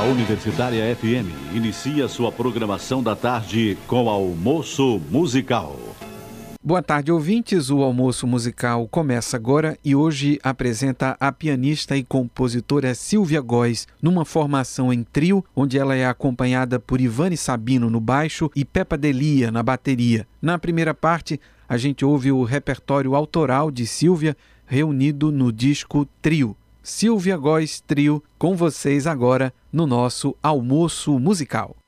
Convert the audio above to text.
Universitária FM inicia sua programação da tarde com Almoço Musical. Boa tarde, ouvintes. O Almoço Musical começa agora e hoje apresenta a pianista e compositora Sílvia Góes, numa formação em trio, onde ela é acompanhada por Ivane Sabino no baixo e Peppa Delia na bateria. Na primeira parte, a gente ouve o repertório autoral de Sílvia, reunido no disco Trio. Sílvia Góes Trio, com vocês agora no nosso Almoço Musical.